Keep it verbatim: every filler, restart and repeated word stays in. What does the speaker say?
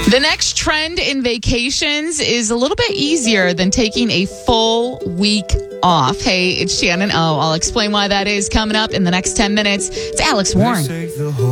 The next trend in vacations is a little bit easier than taking a full week off. Hey, it's Shannon O. I'll explain why that is coming up in the next ten minutes. It's Alex Warren.